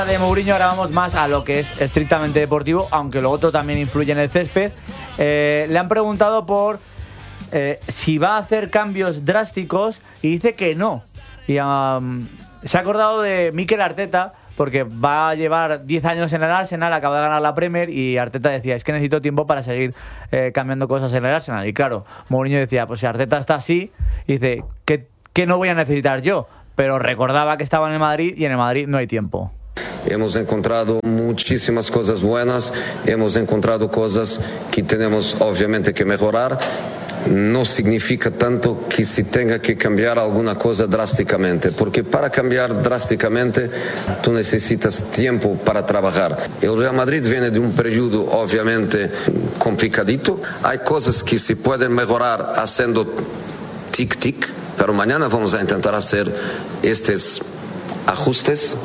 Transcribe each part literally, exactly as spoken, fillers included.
De Mourinho ahora vamos más a lo que es estrictamente deportivo, aunque lo otro también influye en el césped. Eh, le han preguntado por eh, si va a hacer cambios drásticos y dice que no. Y um, se ha acordado de Mikel Arteta porque va a llevar diez años en el Arsenal, acaba de ganar la Premier y Arteta decía, es que necesito tiempo para seguir eh, cambiando cosas en el Arsenal. Y claro, Mourinho decía, pues si Arteta está así, y dice, ¿qué, qué no voy a necesitar yo? Pero recordaba que estaba en el Madrid y en el Madrid no hay tiempo. Hemos encontrado muchísimas cosas buenas, hemos encontrado cosas que tenemos obviamente que mejorar. No significa tanto que se tenga que cambiar alguna cosa drásticamente, porque para cambiar drásticamente tú necesitas tiempo para trabajar. El Real Madrid viene de un periodo obviamente complicadito, hay cosas que se pueden mejorar haciendo tic-tic, pero mañana vamos a intentar hacer estos ajustes.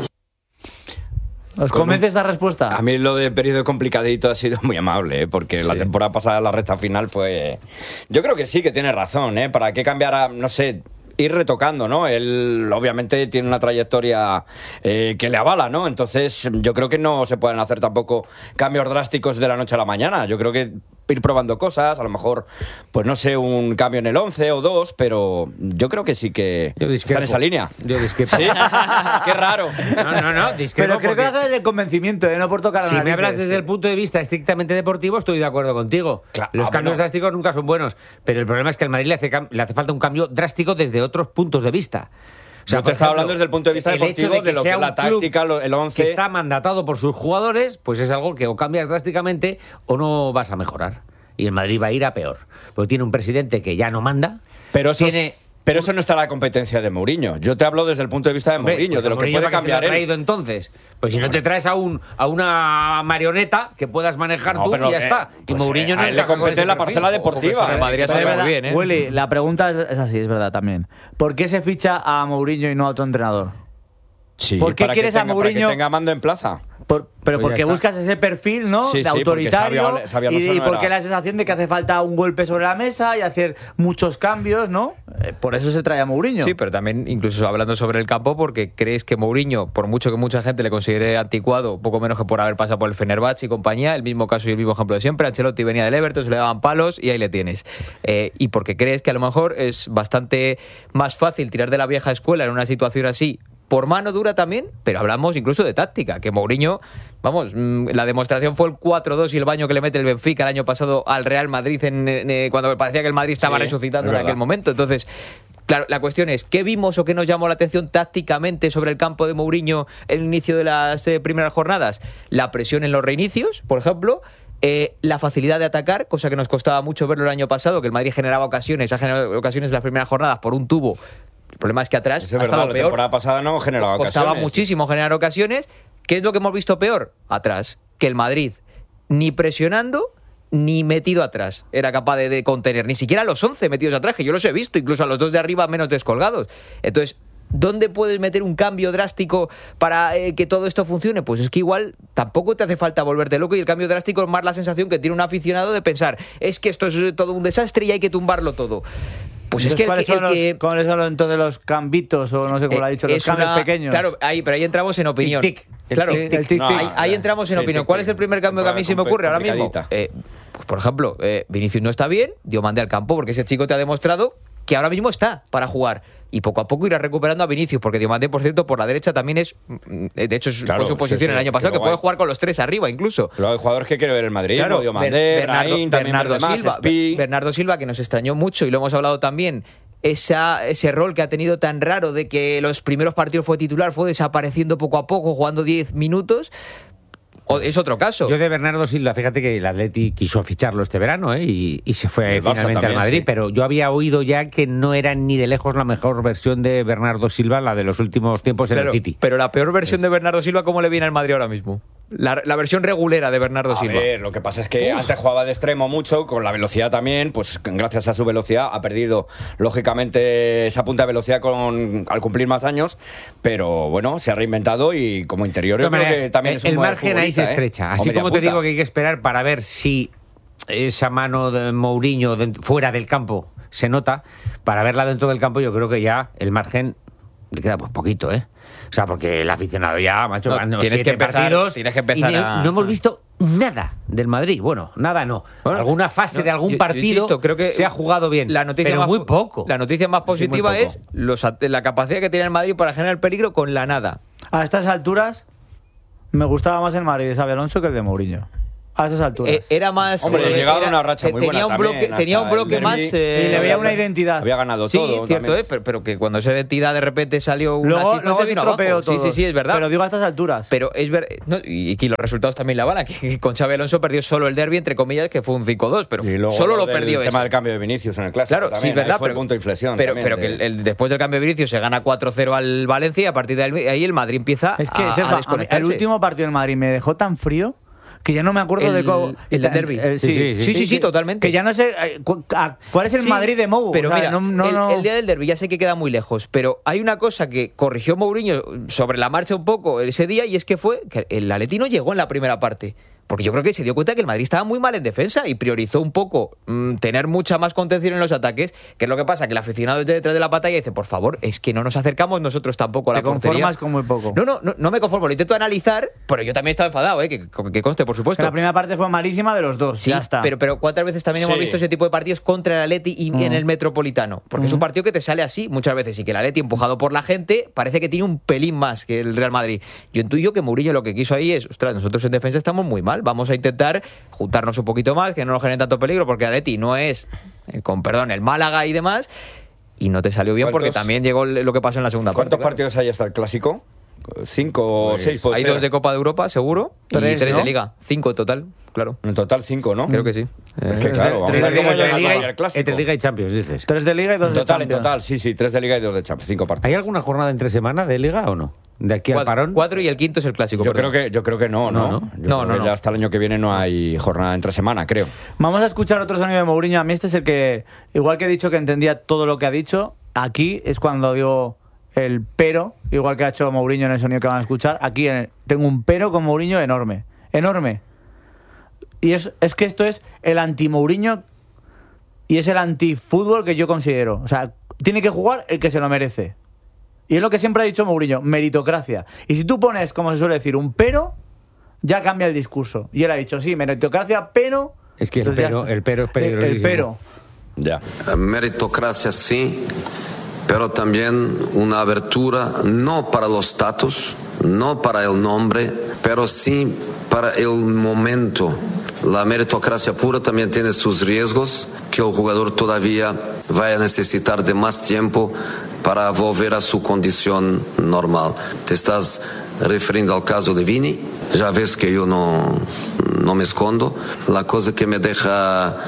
¿Os convence esta respuesta? A mí lo de periodo complicadito ha sido muy amable, ¿eh? Porque sí. La temporada pasada, la recta final fue... Yo creo que sí, que tiene razón, ¿eh? ¿Para qué cambiar a, no sé, ir retocando, ¿no? Él obviamente tiene una trayectoria eh, que le avala, ¿no? Entonces yo creo que no se pueden hacer tampoco cambios drásticos de la noche a la mañana. Yo creo que ir probando cosas, a lo mejor, pues no sé, un cambio en el once o dos, pero yo creo que sí que está en esa línea. Yo discrepo. ¿Sí? Qué raro. No, no, no, discrepo. Pero creo porque... que hace de convencimiento, ¿eh? No por tocar a Si nadie. me hablas desde el punto de vista estrictamente deportivo, estoy de acuerdo contigo. Claro, Los ah, cambios bueno. drásticos nunca son buenos, pero el problema es que al Madrid le hace, le hace falta un cambio drástico desde otros puntos de vista. O sea, yo te estaba hablando desde el punto de vista el deportivo hecho de, de lo que es la táctica, lo- el once. que está mandatado por sus jugadores, pues es algo que o cambias drásticamente o no vas a mejorar. Y el Madrid va a ir a peor. Porque tiene un presidente que ya no manda. Pero eso, tiene... pero eso no está la competencia de Mourinho. Yo te hablo desde el punto de vista de Hombre, Mourinho, pues de lo que Mourinho, puede ¿para qué cambiar se lo ha él. traído entonces? Pues si no te traes a un a una marioneta que puedas manejar No, tú pero, y ya eh, está. Y pues, Mourinho eh, no a él le encaja con compete ese la perfil. parcela Ojo, deportiva. pues, El Madrid ha Pero salido es muy verdad, bien, ¿eh? Willy, la pregunta es, es así, es verdad también. ¿Por qué se ficha a Mourinho y no a otro entrenador? Sí, ¿Por qué para que quieres a tenga- para que Mourinho? tenga mando en plaza. Por- pero Pues porque ya está. buscas ese perfil, ¿no? Sí, de sí, porque autoritario. Xabi- Xabi Alonso y, y no porque era- la sensación de que hace falta un golpe sobre la mesa y hacer muchos cambios, ¿no? Eh, por eso se trae a Mourinho. Sí, pero también incluso hablando sobre el campo, porque crees que Mourinho, por mucho que mucha gente le considere anticuado, poco menos que por haber pasado por el Fenerbahce y compañía, el mismo caso y el mismo ejemplo de siempre, Ancelotti venía del Everton, se le daban palos y ahí le tienes. Eh, y porque crees que a lo mejor es bastante más fácil tirar de la vieja escuela en una situación así, por mano dura también, pero hablamos incluso de táctica, que Mourinho, vamos, mmm, la demostración fue el cuatro dos y el baño que le mete el Benfica el año pasado al Real Madrid en, en, en, cuando parecía que el Madrid estaba Sí, resucitando es en aquel verdad. momento. Entonces, claro, la cuestión es, ¿qué vimos o qué nos llamó la atención tácticamente sobre el campo de Mourinho en el inicio de las eh, primeras jornadas? La presión en los reinicios, por ejemplo. Eh, la facilidad de atacar, cosa que nos costaba mucho verlo el año pasado, que el Madrid generaba ocasiones, ha generado ocasiones en las primeras jornadas por un tubo. El problema es que atrás Eso ha es verdad, estado la peor. temporada pasada no generaba Costaba ocasiones. muchísimo generar ocasiones. ¿Qué es lo que hemos visto peor? Atrás. Que el Madrid, ni presionando, ni metido atrás, era capaz de, de contener. Ni siquiera a los once metidos atrás, que yo los he visto, incluso a los dos de arriba menos descolgados. Entonces, ¿dónde puedes meter un cambio drástico para eh, que todo esto funcione? Pues es que igual tampoco te hace falta volverte loco y el cambio drástico es más la sensación que tiene un aficionado de pensar, es que esto es todo un desastre y hay que tumbarlo todo. Pues es que el, ¿cuáles, que, son el que- los, ¿Cuáles son los- entonces los cambitos o no sé cómo lo ha dicho, los es cambios una- pequeños? Claro, ahí, pero ahí entramos en opinión. Tic, tic. El Claro, tic, el tic, No, tic. ahí, ahí entramos en sí, opinión. tic, ¿Cuál tic. es el primer cambio que a mí se me ocurre ahora mismo? Complicadita. Eh, pues por ejemplo, eh, Vinicius no está bien, Diomande al campo, porque ese chico te ha demostrado que ahora mismo está para jugar. Y poco a poco irá recuperando a Vinicius, porque Diomande, por cierto, por la derecha también es... mm, De hecho, es Claro, fue su posición sí, sí, el año pasado, que que puede luego hay- jugar con los tres arriba incluso. Pero hay jugadores que quiere ver el Madrid, Claro, Claro, Ber- Mandé, Bernardo, Brahim, también Bernardo los demás, Silva, Spi. Bernardo Silva, que nos extrañó mucho y lo hemos hablado también, esa, ese rol que ha tenido tan raro de que los primeros partidos fue titular, fue desapareciendo poco a poco, jugando diez minutos. O, es otro caso. Yo de Bernardo Silva, fíjate que el Atleti quiso ficharlo este verano, ¿eh? y, y se fue El Barça finalmente también, al Madrid, sí. pero yo había oído ya que no era ni de lejos la mejor versión de Bernardo Silva, la de los últimos tiempos en Claro, el City. pero la peor versión de Bernardo Silva, ¿cómo le viene al Madrid ahora mismo? La, la versión regulera de Bernardo A Silva. ver, lo que pasa es que antes jugaba de extremo mucho, con la velocidad también, pues gracias a su velocidad ha perdido, lógicamente, esa punta de velocidad con, al cumplir más años, pero bueno, se ha reinventado y como interior yo De todas creo maneras, que también el, es un el buen margen ahí se futbolista, ¿eh? estrecha. O Así media como te punta. digo que hay que esperar para ver si esa mano de Mourinho dent- fuera del campo se nota, para verla dentro del campo yo creo que ya el margen le queda pues poquito, ¿eh? O sea, porque el aficionado ya, macho, No, van tienes siete que empezar- partidos tienes que empezar y no, a- no hemos visto nada del Madrid. Bueno, nada no. Bueno, Alguna fase no, de algún yo- yo partido insisto, creo que se ha jugado bien, la noticia pero más, muy poco. La noticia más Sí, muy positiva poco. es los, at- la capacidad que tiene el Madrid para generar peligro con la nada. A estas alturas me gustaba más el Madrid de Xabi Alonso que el de Mourinho. A esas alturas. Eh, era más. Hombre, eh, llegado a era- una racha eh, muy tenía buena un también, bloque, tenía un hasta el bloque derbi. más. eh, y le veía una identidad. Había ganado Sí, todo. cierto, también. eh, pero, pero que cuando esa identidad de repente salió una Luego, chispa, luego se se vino estropeó abajo. todo. Sí, sí, sí, es verdad. Pero digo a estas alturas. Pero es ver, no, y aquí los resultados también la bala, que, que con Xabi Alonso perdió solo el derbi, entre comillas, que fue un cinco dos, pero Y luego solo lo del perdió tema ese. del cambio de Vinicius en el clásico. Claro, también, sí, es verdad, ahí fue pero, el punto de inflexión. pero, también, pero de- que el, el- después del cambio de Vinicius se gana cuatro cero al Valencia y a partir de ahí el Madrid empieza Es que, a, Sergio, a a mí desconectarse. el último partido del Madrid me dejó tan frío que ya no me acuerdo El- de cómo. el del derbi. eh, Sí, sí, sí, sí, sí, sí, Que- totalmente. Que ya no sé eh, cu- a- cuál es el Sí, Madrid de Mou. Pero o sea, mira, no, no, el, no- el día del derbi ya sé que queda muy lejos, pero hay una cosa que corrigió Mourinho sobre la marcha un poco ese día y es que fue que el Atleti no llegó en la primera parte. Porque yo creo que se dio cuenta que el Madrid estaba muy mal en defensa y priorizó un poco mmm, tener mucha más contención en los ataques, que es lo que pasa, que el aficionado desde detrás de la pantalla dice, por favor, es que no nos acercamos nosotros tampoco a la te portería. conformas con muy poco. No, no, no, no me conformo, lo intento analizar, pero yo también estaba enfadado, ¿eh? que, que conste, por Que supuesto. la primera parte fue malísima de los dos. Sí, ya está. pero, pero ¿cuántas veces también hemos Sí. visto ese tipo de partidos contra el Atleti y Mm. en el Metropolitano? Porque es un partido que te sale así muchas veces y que el Atleti, empujado por la gente, parece que tiene un pelín más que el Real Madrid. Yo intuyo que Mourinho lo que quiso ahí es, ostras, nosotros en defensa estamos muy mal, vamos a intentar juntarnos un poquito más, que no nos generen tanto peligro, porque el Atleti no es, eh, con perdón, el Málaga y demás, y no te salió bien porque ¿Cuántos- también llegó lo que pasó en la segunda parte. ¿Cuántos claro. partidos hay hasta el clásico? ¿Cinco o Pues seis? puede Hay ser. dos de Copa de Europa, seguro, Tres, y tres ¿no? de Liga. Cinco en total, claro. En total cinco, ¿no? Creo que sí. Es que Eh, claro, vamos tres a ver de cómo Liga, llega Liga y- el el clásico. Entre Liga y Champions, dices. Tres de Liga y dos En de total, en Champions. total, sí, sí, tres de Liga y dos de Champions, cinco partidos. ¿Hay alguna jornada entre semana de Liga o no? ¿De aquí al cuatro, parón? cuatro y el quinto es el clásico. Yo perdón. creo que yo creo que no, No, ¿no? no. Yo No, creo no, que no. ya hasta el año que viene no hay jornada entre semana, creo. Vamos a escuchar otro sonido de Mourinho. A mí este es el que, igual que he dicho que entendía todo lo que ha dicho, aquí es cuando digo el pero, igual que ha hecho Mourinho en el sonido que van a escuchar. Aquí en el- tengo un pero con Mourinho enorme, enorme. Y es, es que esto es el anti-Mourinho y es el anti-fútbol que yo considero. O sea, tiene que jugar el que se lo merece. Y es lo que siempre ha dicho Mourinho, meritocracia. Y si tú pones, como se suele decir, un pero, ya cambia el discurso. Y él ha dicho, sí, meritocracia, pero... Es que el Entonces ya pero, está. el pero es El- peligrosísimo. El pero. Ya. Meritocracia sí, pero también una abertura no para los status, no para el nombre, pero sí para el momento. La meritocracia pura también tiene sus riesgos, que el jugador todavía vaya a necesitar de más tiempo para volver a su condición normal. Te estás refiriendo al caso de Vini, ya ves que yo no, no me escondo. La cosa que me deja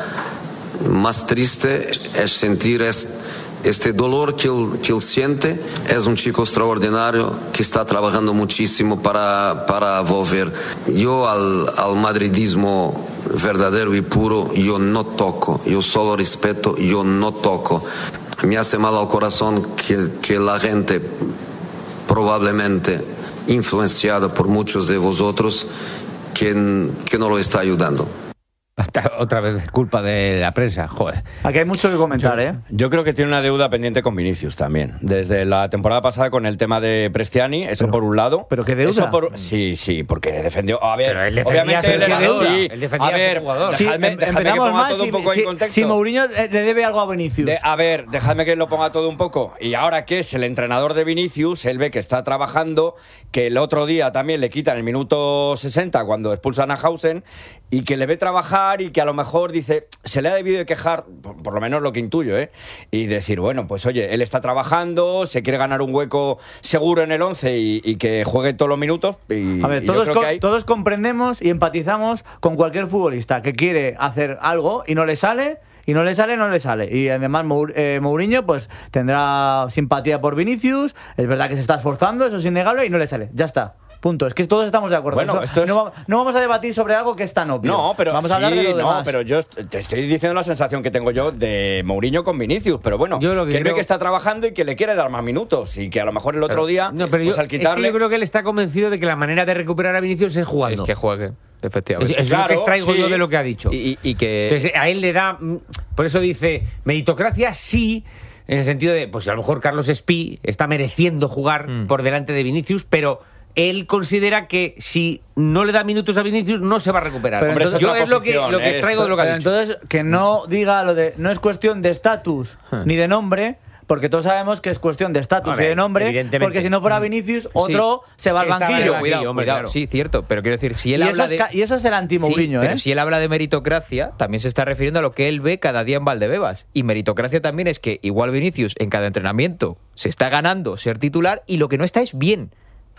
más triste es sentir es- este dolor que él, que él siente. Es un chico extraordinario que está trabajando muchísimo para, para volver. Yo al, al madridismo verdadero y puro, yo no toco, yo solo respeto, yo no toco. Me hace mal al corazón que, que la gente, probablemente influenciada por muchos de vosotros, que, que no lo está ayudando. Hasta otra vez es culpa de la prensa, joder. Aquí hay mucho que comentar, ¿eh? Yo creo que tiene una deuda pendiente con Vinicius también. Desde la temporada pasada con el tema de Prestiani, eso Pero- por un lado. ¿pero qué deuda? Eso por- sí, sí, porque defendió. A ver, Pero él defendía obviamente a su él era- jugador. sí. Él defendía A a su ver, jugador. Sí, dejadme, em- dejadme que empezamos ponga mal todo si, un poco si- en contexto. si Mourinho eh, le debe algo a Vinicius. De- a ver, dejadme que lo ponga todo un poco. Y ahora que es el entrenador de Vinicius, él ve que está trabajando, que el otro día también le quitan el minuto sesenta cuando expulsan a Hausen, y que le ve trabajar y que a lo mejor dice, se le ha debido de quejar, por, por lo menos lo que intuyo, ¿eh? Y decir, bueno, pues oye, él está trabajando, se quiere ganar un hueco seguro en el once y, y que juegue todos los minutos. Y, A ver, y yo todos, creo co- que hay- todos comprendemos y empatizamos con cualquier futbolista que quiere hacer algo y no le sale, y no le sale, no le sale. Y además Mour- eh, Mourinho pues tendrá simpatía por Vinicius, es verdad que se está esforzando, eso es innegable, y no le sale. Ya está. Punto. Es que todos estamos de acuerdo. Bueno, Eso- esto es- no, va- no vamos a debatir sobre algo que es tan obvio. No, pero vamos a hablar de sí, lo no, demás. pero yo est- te estoy diciendo la sensación que tengo yo de Mourinho con Vinicius, pero bueno, Yo lo que que él ve creo- que está trabajando y que le quiere dar más minutos y que a lo mejor el otro día, No, pero pues yo, al quitarle... es que yo creo que él está convencido de que la manera de recuperar a Vinicius es jugando. Es que juegue, Es, efectivamente. es lo que Claro, extraigo sí. yo de lo que ha dicho. Y, y- y que... Entonces, a él le da. mm, Por eso dice, meritocracia sí. en el sentido de, pues a lo mejor Carlos Espí está mereciendo jugar mm. por delante de Vinicius, pero él considera que si no le da minutos a Vinicius no se va a recuperar. Pero Hombre, entonces, yo es lo que, lo que extraigo de lo que ha dicho. Entonces, que no diga lo de, no es cuestión de estatus ni de nombre, porque todos sabemos que es cuestión de estatus y de nombre, porque si no fuera Vinicius, otro sí. se va al banquillo. Cuidado, cuidado, hombre, cuidado. Claro. Sí, cierto, pero quiero decir, si él y habla eso de... Es, y eso es el anti-Mourinho, sí, ¿eh? Pero si él habla de meritocracia, también se está refiriendo a lo que él ve cada día en Valdebebas. Y meritocracia también es que igual Vinicius en cada entrenamiento se está ganando ser titular y lo que no está es bien.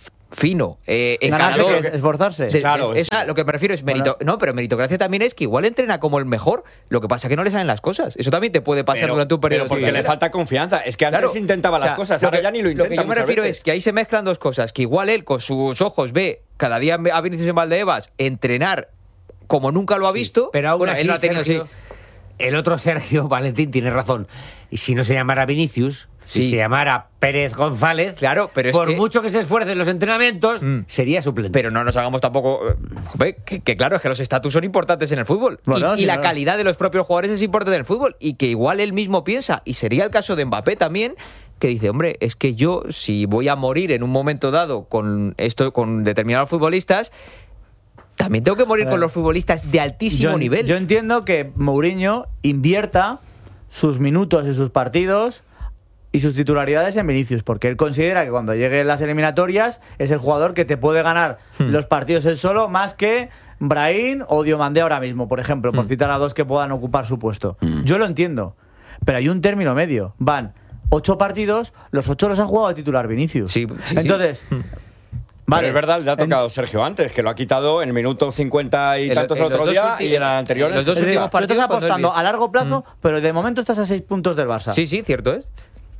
Fino, eh, enganador, esforzarse. De, claro, es, es, lo que me refiero es mérito. Bueno. No, pero meritocracia también es que igual entrena como el mejor. Lo que pasa es que no le salen las cosas. Eso también te puede pasar pero, durante un periodo. Pero porque le falta confianza. Es que antes claro, intentaba o sea, las cosas, ahora que, ya ni lo intenta. Lo que yo me refiero veces. es que ahí se mezclan dos cosas. Que igual él con sus ojos ve cada día a Vinicius en Valdebebas entrenar como nunca lo ha sí, visto. Pero aún bueno, así, él no ha tenido Sergio, así. El otro Sergio Valentín tiene razón. Y si no se llamara Vinicius, sí. si se llamara Pérez González, claro, pero es por que... mucho que se esfuerce en los entrenamientos, mm. sería suplente. Pero no nos hagamos tampoco... Joder, que, que claro, es que los estatus son importantes en el fútbol. Bueno, y sí, y la no. calidad de los propios jugadores es importante en el fútbol. Y que igual él mismo piensa, y sería el caso de Mbappé también, que dice, hombre, es que yo, si voy a morir en un momento dado con esto, con determinados futbolistas... También tengo que morir con los futbolistas de altísimo yo, nivel. Yo entiendo que Mourinho invierta sus minutos y sus partidos y sus titularidades en Vinicius, porque él considera que cuando lleguen las eliminatorias es el jugador que te puede ganar hmm. los partidos él solo, más que Brahim o Diomandé ahora mismo, por ejemplo, hmm. por citar a dos que puedan ocupar su puesto. Hmm. Yo lo entiendo, pero hay un término medio. Van ocho partidos, los ocho los ha jugado de titular Vinicius. Sí, sí, Entonces... sí. Vale. Pero es verdad, le ha tocado en... Sergio antes, que lo ha quitado en el minuto cincuenta y tantos el, el otro día y en el anterior. En los dos es últimos decir, partidos. Tú estás apostando a largo plazo, mm. pero de momento estás a seis puntos del Barça. Sí, sí, cierto es.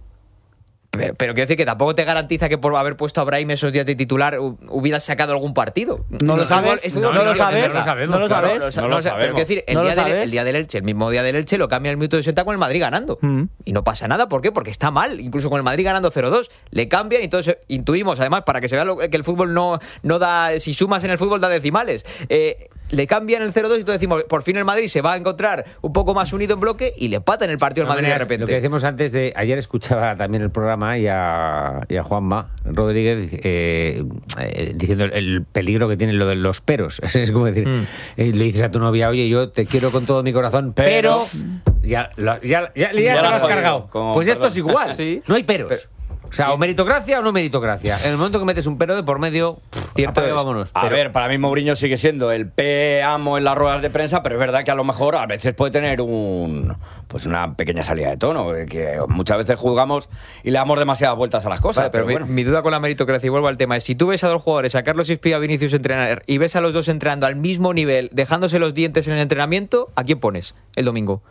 Pero, pero quiero decir que tampoco te garantiza que por haber puesto a Brahim esos días de titular hubieras sacado algún partido. No, no lo sabes, no, no, no lo sabes, no lo sabemos. No lo sabes. Claro, no, no lo sabemos. Pero quiero decir, el, no día del, el día del Elche, el mismo día del Elche, lo cambia en el minuto sesenta con el Madrid ganando. Mm. Y no pasa nada, ¿por qué? Porque está mal. Incluso con el Madrid ganando cero dos, le cambian y todos intuimos, además, para que se vea lo, que el fútbol no, no da, si sumas en el fútbol da decimales. Eh, le cambian el cero dos y todos decimos, por fin el Madrid se va a encontrar un poco más unido en bloque y le empatan el partido al Madrid de repente. Lo que decimos antes de... Ayer escuchaba también el programa y a, y a Juanma Rodríguez eh, eh, diciendo el, el peligro que tiene lo de los peros. Es como decir, mm. eh, le dices a tu novia, oye, yo te quiero con todo mi corazón, pero... pero ya, ya, ya, ya, ya te lo has cargado. Como, pues perdón. Esto es igual. ¿Sí? No hay peros. Pero, o sea, sí. o meritocracia o no meritocracia. En el momento que metes un pero de por medio, pff, cierto es. Vámonos. A pero, ver, para mí Mourinho sigue siendo el P amo en las ruedas de prensa, pero es verdad que a lo mejor a veces puede tener un pues una pequeña salida de tono, que muchas veces juzgamos y le damos demasiadas vueltas a las cosas. Vale, pero pero mi, bueno. mi duda con la meritocracia, y vuelvo al tema, es si tú ves a dos jugadores, a Carlos Espí y a Vinicius entrenar, y ves a los dos entrenando al mismo nivel, dejándose los dientes en el entrenamiento, ¿a quién pones el domingo?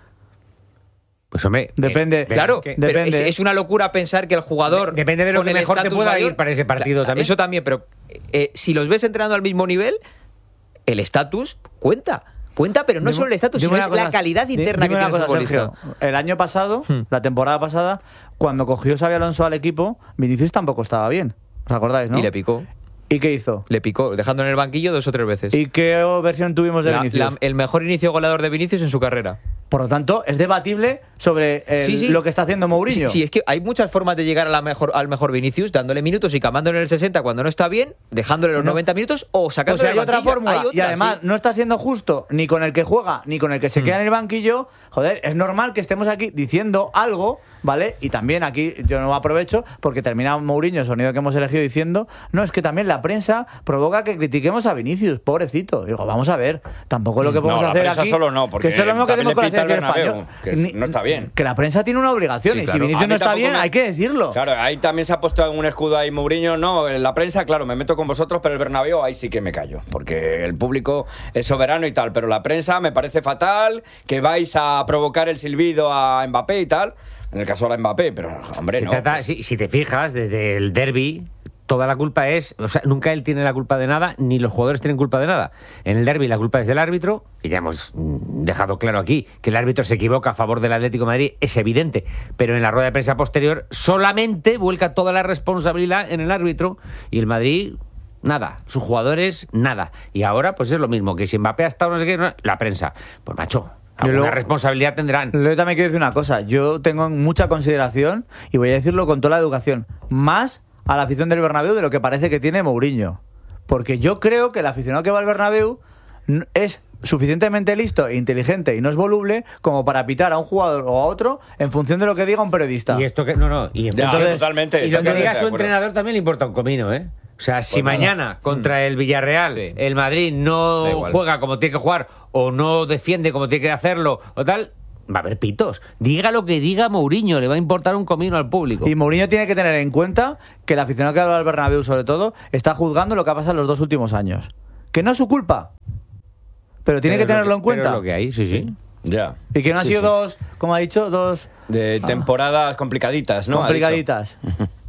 Pues hombre, depende. Eh, claro, es que, pero depende. Es, es una locura pensar que el jugador... Depende de lo que mejor te pueda mayor, ir para ese partido también. Eso también, pero eh, si los ves entrenando al mismo nivel, el estatus cuenta. Cuenta, pero no dime, solo el estatus, sino es cosa, la calidad interna que tiene el futbolista. Sergio, el año pasado, hmm. la temporada pasada, cuando cogió Xabi Alonso al equipo, Vinicius tampoco estaba bien. ¿Os acordáis, no? Y le picó. ¿Y qué hizo? Le picó, dejando en el banquillo dos o tres veces. ¿Y qué versión tuvimos de la, Vinicius? La, el mejor inicio goleador de Vinicius en su carrera. Por lo tanto, es debatible sobre el, sí, sí. lo que está haciendo Mourinho. Sí, sí, es que hay muchas formas de llegar a la mejor, al mejor Vinicius, dándole minutos y cambiándole en el sesenta cuando no está bien, dejándole los no. noventa minutos o sacándole o sea, hay otra fórmula. Hay otra, y además, sí. no está siendo justo ni con el que juega ni con el que se mm. queda en el banquillo. Joder, es normal que estemos aquí diciendo algo, ¿vale? Y también aquí yo no aprovecho porque termina Mourinho, el sonido que hemos elegido, diciendo, no, es que también la prensa provoca que critiquemos a Vinicius, pobrecito. Digo, vamos a ver, tampoco lo que podemos no, hacer la prensa aquí... solo no, porque que esto es lo mismo que hacemos con la selección española. Que es, no está bien. Que la prensa tiene una obligación sí, y claro. si Vinicius no está bien, me... hay que decirlo. Claro, ahí también se ha puesto un escudo ahí Mourinho, no, en la prensa, claro, me meto con vosotros, pero el Bernabéu ahí sí que me callo, porque el público es soberano y tal, pero la prensa me parece fatal, que vais a provocar el silbido a Mbappé y tal, en el caso de Mbappé, pero hombre, se no. Trata, pues... si, si te fijas, desde el derbi, toda la culpa es, o sea, nunca él tiene la culpa de nada, ni los jugadores tienen culpa de nada. En el derbi la culpa es del árbitro, y ya hemos dejado claro aquí que el árbitro se equivoca a favor del Atlético de Madrid, es evidente, pero en la rueda de prensa posterior solamente vuelca toda la responsabilidad en el árbitro, y el Madrid... nada, sus jugadores, nada. Y ahora, pues es lo mismo, que si Mbappé ha estado no sé qué, no, la prensa. Pues macho, Alguna luego- responsabilidad tendrán. Yo también quiero decir una cosa. Yo tengo mucha consideración, y voy a decirlo con toda la educación, más a la afición del Bernabéu de lo que parece que tiene Mourinho. Porque yo creo que el aficionado que va al Bernabéu n- es suficientemente listo e inteligente y no es voluble como para pitar a un jugador o a otro en función de lo que diga un periodista. Y esto que. No, no. Y Ya, Entonces- totalmente. Y lo que totalmente diga de su acuerdo. entrenador también le importa un comino, ¿eh? O sea, si Pues nada. mañana contra el Villarreal Sí. el Madrid Da no igual. juega como tiene que jugar o no defiende como tiene que hacerlo o tal, va a haber pitos. Diga lo que diga Mourinho, le va a importar un comino al público. Y Mourinho tiene que tener en cuenta que el aficionado que va al Bernabéu, sobre todo, está juzgando lo que ha pasado en los dos últimos años. Que no es su culpa, pero tiene Pero que es lo tenerlo en pero es cuenta. lo que hay, sí, sí. Ya. Y que no han Sí, sido sí. dos, como ha dicho, dos De temporadas complicaditas, ¿no? Ha dicho. complicaditas.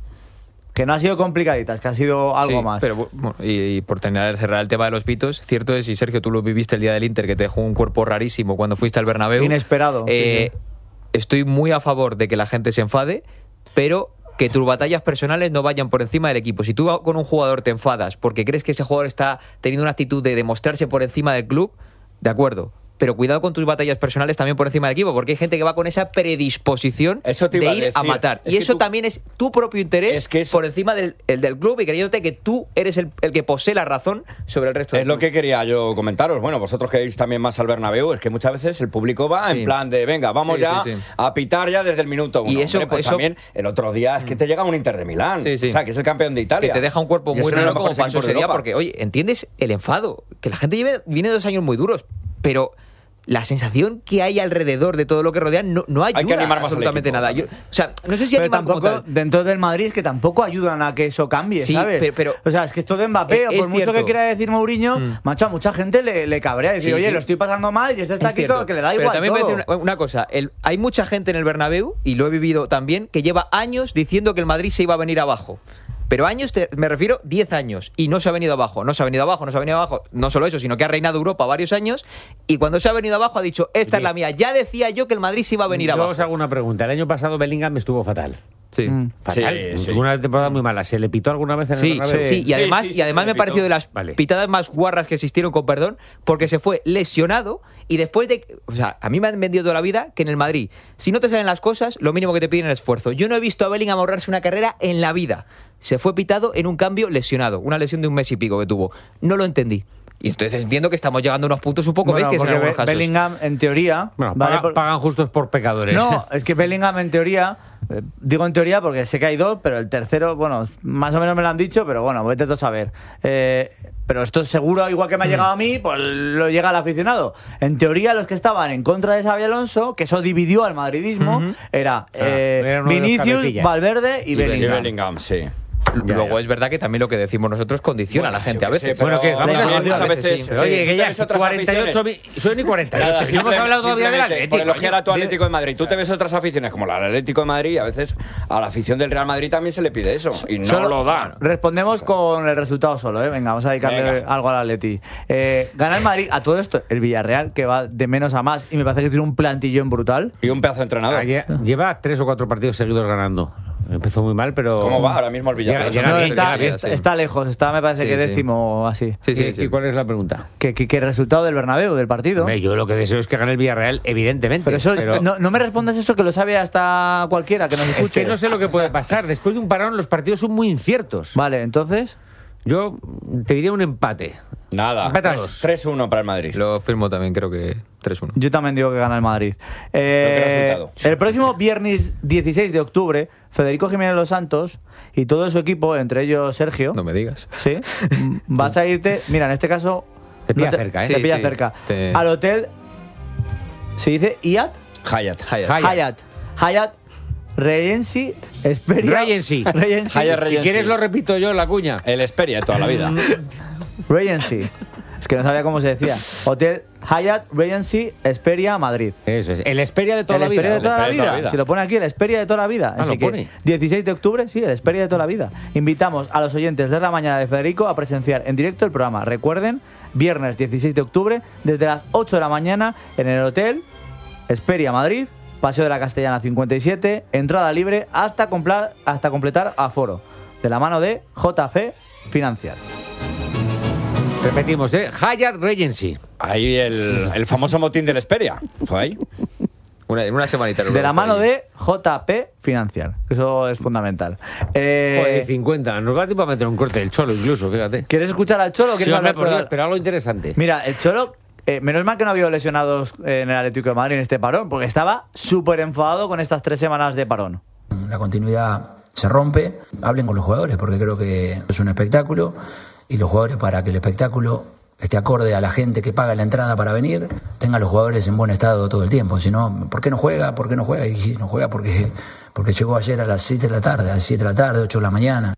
Que no ha sido complicaditas, que ha sido algo Sí, más. Pero, bueno, y, y por terminar, cerrar el tema de los pitos, cierto es, y Sergio, tú lo viviste el día del Inter, que te dejó un cuerpo rarísimo cuando fuiste al Bernabéu. Inesperado, sí, Eh, sí. Estoy muy a favor de que la gente se enfade, pero que tus batallas personales no vayan por encima del equipo. Si tú con un jugador te enfadas porque crees que ese jugador está teniendo una actitud de demostrarse por encima del club, de acuerdo. Pero cuidado con tus batallas personales también por encima del equipo, porque hay gente que va con esa predisposición Eso te de iba a ir a decir. matar. Es Y que eso tú- también es tu propio interés Es que eso- por encima del, el del club y creyéndote que tú eres el, el que posee la razón sobre el resto del Es lo club. que quería yo comentaros. Bueno, vosotros que vais también más al Bernabéu, es que muchas veces el público va Sí. en plan de, venga, vamos Sí, ya sí, sí. a pitar ya desde el minuto uno. Y eso- Hombre, pues eso- también el otro día es que te llega un Inter de Milán, Sí, sí. o sea, que es el campeón de Italia. Que te deja un cuerpo Y es muy uno de raro los como mejores pasó equipos ese de día, Europa. porque, oye, entiendes el enfado, que la gente lleve, viene dos años muy duros, pero la sensación que hay alrededor de todo lo que rodean no, no ayuda que animar más al absolutamente equipo, nada. Yo- o sea, no sé si pero animar como tampoco, tal. dentro del Madrid, es que tampoco ayudan a que eso cambie, Sí, ¿sabes? pero- pero- o sea, es que esto de Mbappé, Es- o es por mucho cierto. que quiera decir Mourinho, Mm. macho, a mucha gente le, le cabrea. Decir, Sí, oye, sí. lo estoy pasando mal y este está Es aquí cierto. que le da Pero igual también voy a todo. decir una, una cosa, el- hay mucha gente en el Bernabéu, y lo he vivido también, que lleva años diciendo que el Madrid se iba a venir abajo. Pero años, te- me refiero diez años, y no se ha venido abajo, no se ha venido abajo, no se ha venido abajo. No solo eso, sino que ha reinado Europa varios años, y cuando se ha venido abajo ha dicho, esta es la mía. Ya decía yo que el Madrid se iba a venir Yo abajo. os hago una pregunta. El año pasado Bellingham estuvo fatal. Sí. Mm. Fatal. Sí, sí. Una temporada muy mala. ¿Se le pitó alguna vez en el Sí, Bernabéu? sí, y además, sí, sí, y además sí, me se pareció pitó. de las Vale. pitadas más guarras que existieron, con perdón, porque se fue lesionado y después de... O sea, a mí me han vendido toda la vida que en el Madrid, si no te salen las cosas, lo mínimo que te piden es esfuerzo. Yo no he visto a Bellingham ahorrarse una carrera en la vida. Se fue pitado en un cambio lesionado, una lesión de un mes y pico que tuvo. No lo entendí. Y entonces entiendo que estamos llegando a unos puntos un poco Bueno, bestias en porque algunos Be- casos. Bellingham, en teoría... Bueno, ¿vale? paga- Por- pagan justos por pecadores. No, es que Bellingham, en teoría... eh, Digo en teoría porque sé que hay dos, pero el tercero, bueno, más o menos me lo han dicho, pero bueno, vete tú a saber. Eh, pero esto seguro, igual que me ha llegado a mí, pues lo llega al aficionado. En teoría, los que estaban en contra de Xabi Alonso, que eso dividió al madridismo, Ujú. era eh, era uno de los Vinicius, cabecillas. Valverde y, Y Y Bellingham. Bellingham, sí. Ya, Luego ya. es verdad que también lo que decimos nosotros condiciona Bueno, a la gente yo a qué sé, veces. pero Bueno, ¿qué? Vamos a también seguir. muchas A veces veces. sí. Pero oye, ¿tú que te ya ves otras cuarenta y ocho aficiones? mi- son y cuarenta y ocho. Nada, Si no hemos simple- hablado todavía del simplemente Atlético. Por elogiar a tu coño. Atlético de Madrid. Tú te ves otras aficiones como la del Atlético de Madrid y a veces a la afición del Real Madrid también se le pide eso. Y no Solo- lo dan. Respondemos con el resultado solo, ¿eh? Venga, vamos a dedicarle Venga. algo al Atleti. Eh, gana el Madrid, a todo esto, el Villarreal, que va de menos a más, y me parece que tiene un plantillón brutal. Y un pedazo de entrenador. Ayer- Lleva tres o cuatro partidos seguidos ganando. Empezó muy mal, pero... ¿Cómo va ahora mismo el Villarreal? Llega, No, llega bien, está, llega bien. está- está lejos, está me parece Sí, que sí. décimo o así. Sí, sí, ¿Y- sí. ¿Y cuál es la pregunta? Que, que, que el resultado del Bernabéu, del partido. Hombre, yo lo que deseo es que gane el Villarreal, evidentemente. Pero eso, pero- No, no me respondas eso que lo sabe hasta cualquiera que nos escuche. Es que no sé lo que puede pasar. Después de un parón, los partidos son muy inciertos. Vale, entonces. Yo te diría un empate. Nada. Empate a Tres- dos. tres uno para el Madrid. Lo firmo también, creo que tres uno. Yo también digo que gana el Madrid. Eh, ¿Pero qué resultado? el próximo viernes dieciséis de octubre, Federico Jiménez Los Santos y todo su equipo, entre ellos Sergio, No me digas. sí, m- vas a irte, mira, en este caso... Te pilla cerca, ¿eh? Te Sí, pilla sí, cerca. este- Al hotel, ¿se dice Iat? Hyatt. Hyatt. Hyatt. Hyatt. Hyatt Regency Esperia. Regency. Regency. Hyatt Si Regency. quieres lo repito yo, la cuña. El Esperia de toda la vida. Regency. Es que no sabía cómo se decía. Hotel Hyatt Regency Esperia Madrid. Eso es. El Esperia de toda El la vida. Esperia de toda la El Esperia de toda vida. la vida. Si lo pone aquí, el Esperia de toda la vida. Ah, Así lo que pone. dieciséis de octubre, sí, el Esperia de toda la vida. Invitamos a los oyentes de la mañana de Federico a presenciar en directo el programa. Recuerden, viernes dieciséis de octubre, desde las ocho de la mañana, en el Hotel Esperia Madrid, Paseo de la Castellana cincuenta y siete, entrada libre hasta, compla- hasta completar aforo. De la mano de J F Financial. Repetimos, ¿eh? Hyatt Regency. Ahí el, el famoso motín del Esperia. Fue ahí. Una, en una semanita. De la mano de J P Financiar, que eso es fundamental. Eh, Joder, cincuenta. Nos va a tiempo a meter un corte del Cholo incluso, fíjate. ¿Quieres escuchar al Cholo o quieres Sí, hombre, hablar por pero, el- pero algo interesante. Mira, el Cholo, eh, menos mal que no ha habido lesionados en el Atlético de Madrid en este parón, porque estaba súper enfadado con estas tres semanas de parón. La continuidad se rompe, hablen con los jugadores porque creo que es un espectáculo y los jugadores, para que el espectáculo esté acorde a la gente que paga la entrada para venir, tengan los jugadores en buen estado todo el tiempo. Si no, ¿por qué no juega? ¿Por qué no juega? Y si no juega porque, porque llegó ayer a las siete de la tarde, a las siete de la tarde, ocho de la mañana.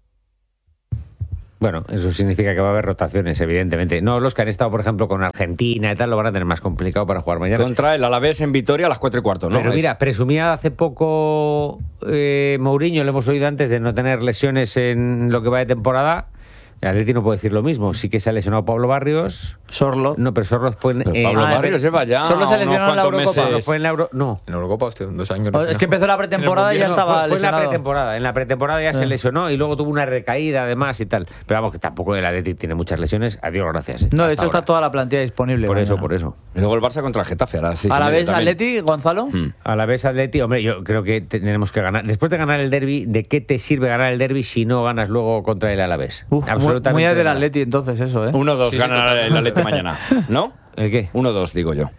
Bueno, eso significa que va a haber rotaciones, evidentemente. No, los que han estado, por ejemplo, con Argentina y tal, lo van a tener más complicado para jugar mañana. Contra el Alavés en Vitoria a las cuatro y cuarto, ¿no? Pero Es- mira, presumía hace poco eh, Mourinho, lo hemos oído antes, de no tener lesiones en lo que va de temporada. El Atleti no puede decir lo mismo. Sí que se ha lesionado Pablo Barrios. Sorloz. No, pero Sorloz fue en... Pero eh, Pablo ah, Barrios pero- lleva ya solo se unos lesionó en la cuantos Eurocopa. no meses. fue en la Euro... No. En Eurocopa, hostia, dos años. Oh, es que empezó la pretemporada y ya No, estaba fue, fue en la lesionado. pretemporada. En la pretemporada ya se Eh. lesionó y luego tuvo una recaída además y tal. Pero vamos, que tampoco el Atleti tiene muchas lesiones. Adiós, gracias. eh, No, de hasta hecho está ahora. toda la plantilla disponible. Por eso, mañana. por eso. Y luego el Barça contra el Getafe a las seis y A la media vez también. Atleti, Gonzalo. Mm. A la vez Atleti, hombre, yo creo que tenemos que ganar. Después de ganar el derbi, ¿de qué te sirve ganar el derbi si no ganas luego contra el Alavés? Uf, muy, Absolutamente muy del nada. Atleti entonces eso, ¿eh? uno dos Sí, sí, gana total. el Atleti mañana, ¿no? ¿El qué? uno dos, digo yo.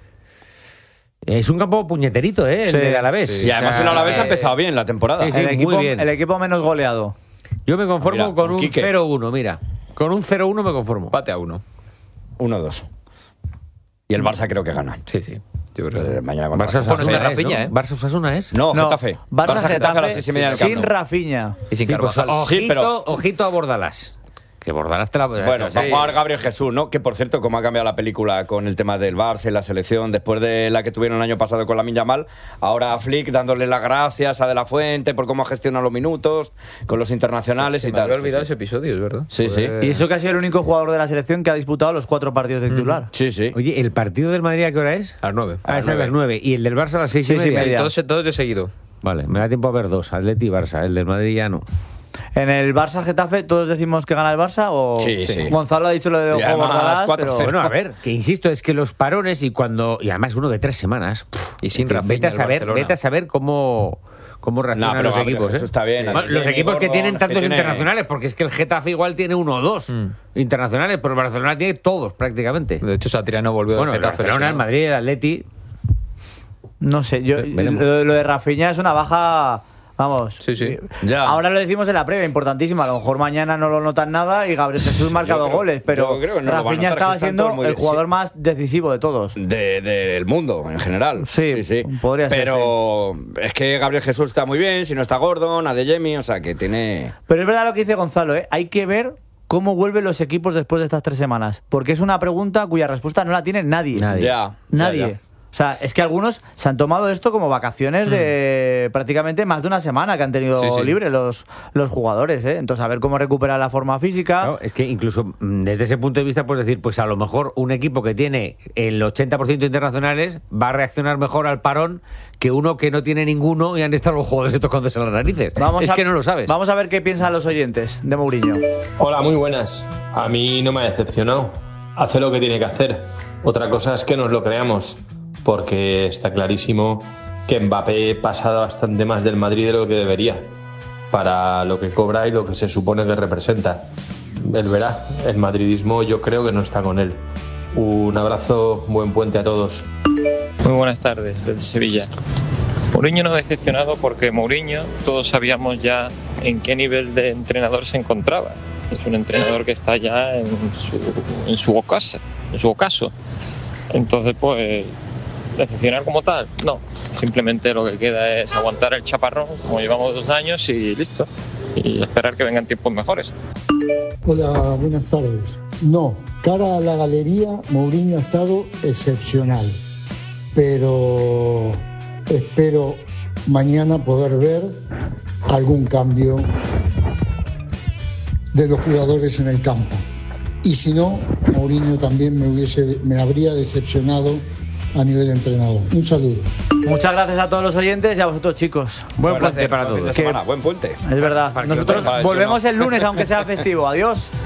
Es un campo puñeterito, ¿eh? El Sí, del Alavés. sí. Y además O sea, el Alavés ha eh, empezado bien la temporada. Sí, sí. el, muy equipo, bien. el equipo menos goleado. Yo me conformo Mira, con con un Quique. cero uno, mira. Con un cero uno me conformo. Empate a uno. uno dos. Y el Barça creo que gana. Sí, sí. Yo creo Eh, que... mañana contra Barça el Bueno, Osasuna está es, Rafinha, ¿no? ¿eh? Barça Osasuna es. No, Getafe. Barça Getafe, a las seis y media del Camp sin Nou. Rafinha. Y sin Sí, pues, Carvajal. ojito, Sí, pero- ojito a Bordalás. Que Bordalás te la... Bueno, sí. va a jugar Gabriel Jesús, ¿no? Que por cierto, como ha cambiado la película con el tema del Barça y la selección, después de la que tuvieron el año pasado con Lamine Yamal, ahora a Flick dándole las gracias a De La Fuente por cómo ha gestionado los minutos con los internacionales Se y me tal. había olvidado sí, ese episodio, es verdad. Sí, sí. Joder. Y eso que ha sido el único jugador de la selección que ha disputado los cuatro partidos de titular. sí. sí. Oye, ¿el partido del Madrid a qué hora es? A las nueve. Ah, es a las nueve. ¿Y el del Barça a las seis y Seis y media? media. Todos, todos de seguido. Vale, me da tiempo a ver dos. Atleti y Barça. El del Madrid ya no. En el Barça Getafe, ¿todos decimos que gana el Barça? O Sí, sí. Gonzalo ha dicho lo de Y Ojo además, Bordalás, cuatro pero- cero. Bueno, a ver, que insisto, es que los parones y cuando... Y además uno de tres semanas. pff, Y sin es que Rafinha, vete a el saber, Barcelona. vete a saber cómo... ¿Cómo reaccionan pero los Gabriel equipos? Jesús ¿eh? está bien, Bueno, ahí los tiene equipos que Gordon, tienen que tantos tiene- internacionales, porque es que el Getafe igual tiene uno o dos Mm. internacionales, pero el Barcelona tiene todos prácticamente. De hecho, Satriano volvió Bueno, de el Getafe. Barcelona, el lesionado. Madrid, el Atleti... No sé, yo, Veremos. lo, lo de Rafinha es una baja, vamos. Sí, sí. Ya. Ahora lo decimos en la previa, importantísima. A lo mejor mañana no lo notan nada y Gabriel Jesús marca Yo dos creo- goles, pero yo creo que no lo van a Rafinha notar, estaba que están siendo todos muy el bien, jugador sí. más decisivo de todos. De- del mundo en general. Sí, podría ser, Pero es que Gabriel Jesús está muy bien, si no está Gordon, Adeyemi, o sea que tiene... Pero es verdad lo que dice Gonzalo, ¿eh? Hay que ver cómo vuelven los equipos después de estas tres semanas. Porque es una pregunta cuya respuesta no la tiene nadie. Nadie. Ya, Nadie. ya, ya. O sea, es que algunos se han tomado esto como vacaciones de prácticamente más de una semana que han tenido Sí, sí. libre los, los jugadores, ¿eh? Entonces, a ver cómo recupera la forma física. Claro, es que incluso mm, desde ese punto de vista puedes decir, pues a lo mejor un equipo que tiene el ochenta por ciento de internacionales va a reaccionar mejor al parón que uno que no tiene ninguno y han estado los jugadores tocándose las narices. Vamos es a- que no lo sabes. Vamos a ver qué piensan los oyentes de Mourinho. Hola, muy buenas. A mí no me ha decepcionado. Hace lo que tiene que hacer. Otra cosa es que nos lo creamos, porque está clarísimo que Mbappé pasa bastante más del Madrid de lo que debería, para lo que cobra y lo que se supone que representa. Él verá, el madridismo yo creo que no está con él. Un abrazo, buen puente a todos. Muy buenas tardes desde Sevilla. Mourinho no ha decepcionado porque Mourinho todos sabíamos ya en qué nivel de entrenador se encontraba. Es un entrenador que está ya en su, en su ocaso, en su ocaso. Entonces, pues, decepcionar como tal, no. Simplemente lo que queda es aguantar el chaparrón, como llevamos dos años, y listo. Y esperar que vengan tiempos mejores. Hola, buenas tardes. No, cara a la galería, Mourinho ha estado excepcional, pero espero mañana poder ver algún cambio de los jugadores en el campo. Y si no, Mourinho también me, hubiese, me habría decepcionado a nivel de entrenador. Un saludo. Muchas gracias a todos los oyentes y a vosotros, chicos. Buen Buen puente placer, para buen fin de todos. semana, buen puente. Es verdad. Para que Nosotros otros- volvemos el lunes, aunque sea festivo. Adiós.